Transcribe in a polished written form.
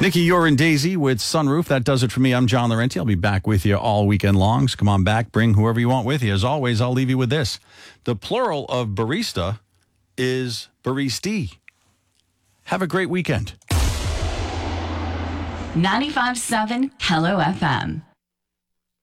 Nikki, you're in Daisy with Sunroof. That does it for me. I'm John Laurenti. I'll be back with you all weekend long. So come on back. Bring whoever you want with you. As always, I'll leave you with this. The plural of barista is baristi. Have a great weekend. 95.7 Hello FM.